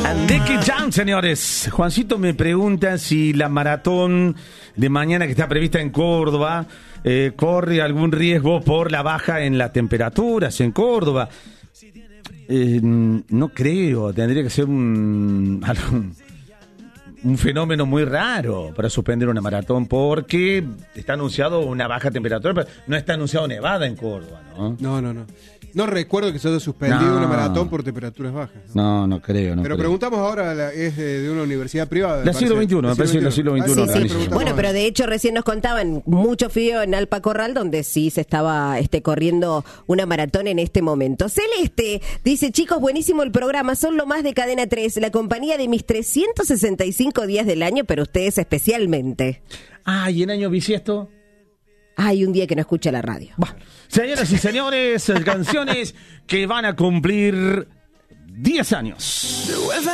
Nicky Jam, señores. Juancito me pregunta si la maratón de mañana que está prevista en Córdoba corre algún riesgo por la baja en las temperaturas en Córdoba. No creo, tendría que ser un fenómeno muy raro para suspender una maratón, porque está anunciado una baja temperatura, pero no está anunciado nevada en Córdoba, ¿no? No. No recuerdo que se haya suspendido una maratón por temperaturas bajas. No creo. Pero preguntamos ahora, es de una universidad privada. La siglo XXI, me parece que la siglo XXI. Sí. Bueno, pero de hecho recién nos contaban mucho frío en Alpa Corral, donde sí se estaba corriendo una maratón en este momento. Celeste dice, chicos, buenísimo el programa, son lo más de Cadena 3, la compañía de mis 365 días del año, pero ustedes especialmente. ¿Y en año bisiesto? Hay un día que no escucha la radio. Señoras y señores, canciones que van a cumplir 10 años.